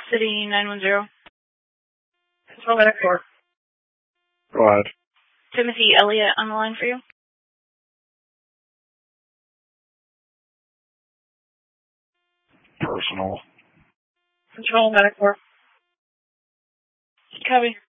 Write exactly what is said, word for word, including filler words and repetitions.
City nine one zero. Control Medic four. Go ahead. Timothy Elliott on the line for you. Personal. Control Medic four. Copy.